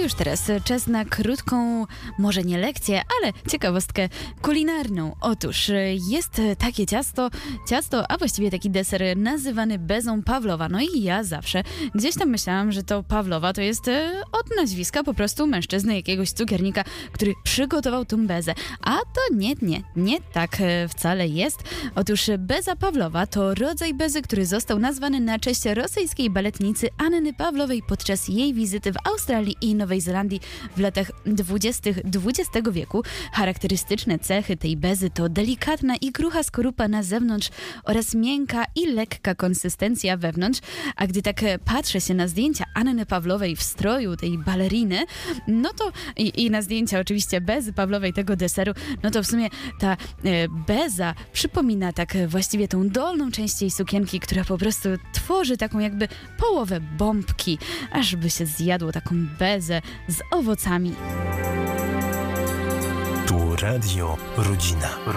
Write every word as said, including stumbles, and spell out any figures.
już teraz czas na krótką, może nie lekcję, ale ciekawostkę kulinarną. Otóż jest takie ciasto, ciasto, a właściwie taki deser nazywany bezą Pawlowa. No i ja zawsze gdzieś tam myślałam, że to Pawlowa to jest od nazwiska po prostu mężczyzny, jakiegoś cukiernika, który przygotował tą bezę. A to nie, nie, nie tak wcale jest. Otóż beza Pawlowa to rodzaj bezy, który został nazwany na cześć rosyjskiej baletnicy Anny Pawlowej podczas jej wizyty w Australii i Nowej Zelandii w latach dwudziestych dwudziestego wieku. Charakterystyczne cechy tej bezy to delikatna i krucha skorupa na zewnątrz oraz miękka i lekka konsystencja wewnątrz. A gdy tak patrzę się na zdjęcia Anny Pawlowej w stroju tej baleriny, no to i, i na zdjęcia oczywiście bezy Pawlowej tego deseru, no to w sumie ta e, beza przypomina tak właściwie tą dolną część jej sukienki, która po prostu tworzy taką jakby połowę bombki, aż by się zjadło taką bezę z owocami. Tu Radio Rodzina.